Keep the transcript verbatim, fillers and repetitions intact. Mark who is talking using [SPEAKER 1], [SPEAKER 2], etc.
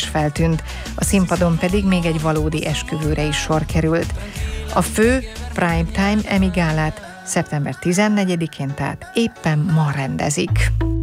[SPEAKER 1] feltűnt, a színpadon pedig még egy valódi esküvőre is sor került. A fő Primetime Emmy gálát szeptember tizennegyedikén, tehát éppen ma rendezik.